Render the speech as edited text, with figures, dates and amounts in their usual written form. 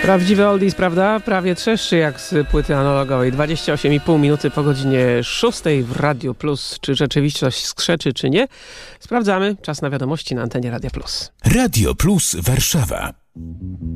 Prawdziwy oldies, prawda? Prawie trzeszczy jak z płyty analogowej. 28,5 minuty po godzinie 6 w Radio Plus. Czy rzeczywistość skrzeczy, czy nie? Sprawdzamy. Czas na wiadomości na antenie Radia Plus. Radio Plus Warszawa.